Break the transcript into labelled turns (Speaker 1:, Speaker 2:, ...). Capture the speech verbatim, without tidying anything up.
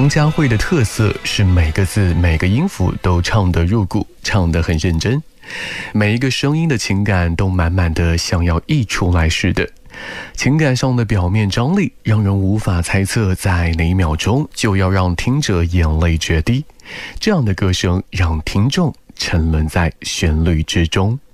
Speaker 1: 王佳慧的特色是每个字每个音符都唱得入骨，唱得很认真，每一个声音的情感都满满的想要溢出来似的。情感上的表面张力让人无法猜测在哪一秒钟就要让听者眼泪决堤，这样的歌声让听众沉沦在旋律之中。